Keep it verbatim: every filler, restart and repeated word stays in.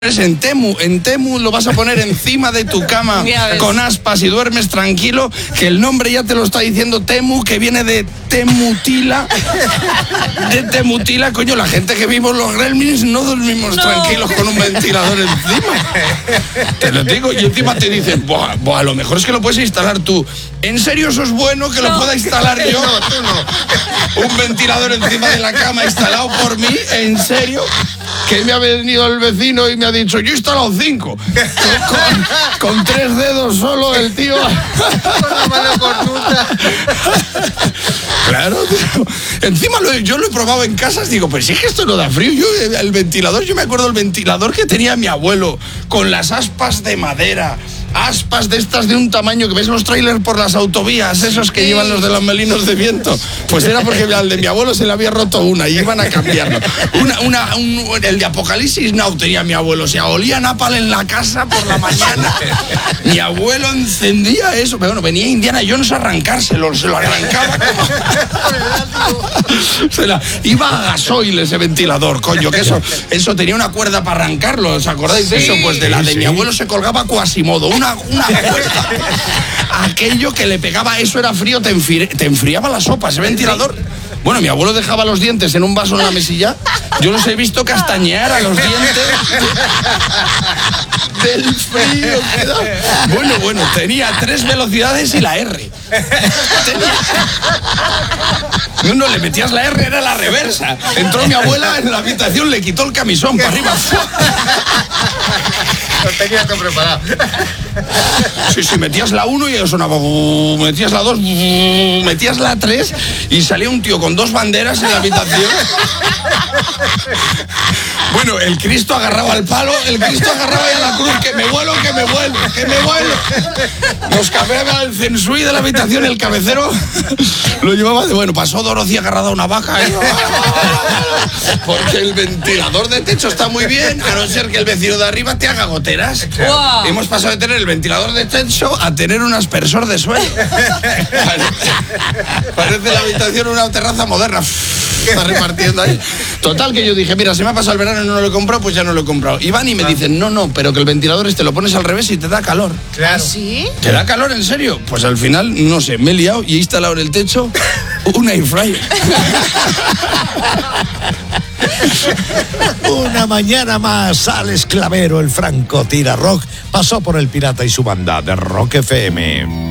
En Temu, en Temu lo vas a poner encima de tu cama con aspas y duermes tranquilo, que el nombre ya te lo está diciendo Temu, que viene de Temutila. De Temutila, coño, la gente que vimos los Gremlins no dormimos no. tranquilos con un ventilador encima. Te lo digo, y encima te dicen, buah, buah, a lo mejor es que lo puedes instalar tú. ¿En serio eso es bueno que no. lo pueda instalar yo? No, tú no. Un ventilador encima de la cama instalado por mí, ¿en serio? Que me ha venido el vecino y me ha dicho, yo he instalado cinco. Con, con tres dedos solo el tío. Con la mano cornuda. Claro, tío. Encima lo, yo lo he probado en casas, digo, pues sí que esto no da frío. Yo, el ventilador, yo me acuerdo del ventilador que tenía mi abuelo, con las aspas de madera. Aspas de estas de un tamaño que ves los trailers por las autovías, esos que sí. llevan los de los melinos de viento. Pues era porque al de mi abuelo se le había roto una y iban a cambiarlo. Una, una, un, el de Apocalipsis Now tenía mi abuelo, o sea, olía napal en la casa por la mañana. Mi abuelo encendía eso, pero bueno, venía Indiana Jones a arrancárselo, se lo arrancaba. Se la, iba a gasoil ese ventilador, coño, que eso, eso tenía una cuerda para arrancarlo, ¿os acordáis sí, de eso? Pues de la de sí. mi abuelo se colgaba Quasimodo. Una, una puerta. Aquello que le pegaba, eso era frío, te, enfri, te enfriaba la sopa, ese ventilador. Bueno, mi abuelo dejaba los dientes en un vaso en la mesilla. Yo los he visto castañear a los dientes del frío que da. Bueno, bueno, tenía tres velocidades y la R. Tenía... No, no, le metías la R, era la reversa. Entró mi abuela en la habitación, le quitó el camisón para arriba. Lo tenía todo preparado. Sí, sí, metías la uno y sonaba, metías la dos, metías la tres y salía un tío con dos banderas en la habitación. Bueno, el Cristo agarraba al palo, el Cristo agarraba a la cruz, que me vuelo, que me vuelo, que me vuelo. Nos cambiaba el censui de la habitación, el cabecero lo llevaba de, bueno, pasó Dorothy agarrada a una vaca, ¿eh? Porque el ventilador de techo está muy bien, a no ser que el vecino de arriba te haga goteras. Wow. Hemos pasado de tener el ventilador de techo a tener un aspersor de suelo. Parece la habitación una terraza moderna. Está repartiendo ahí. Total, que yo dije, mira, se me ha pasado el verano y no lo he comprado, pues ya no lo he comprado. Y van y me dicen, no, no, pero que el ventilador este lo pones al revés y te da calor. Claro. ¿Sí? ¿Te da calor, en serio? Pues al final, no sé, me he liado y he instalado en el techo un air fryer. Una mañana más, Alex Clavero, el franco tira rock, pasó por El Pirata y su banda de Rock F M.